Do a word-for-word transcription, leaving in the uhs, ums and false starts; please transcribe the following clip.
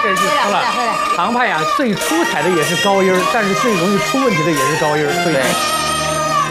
这就成了唐派呀，最出彩的也是高音儿，但是最容易出问题的也是高音儿，所以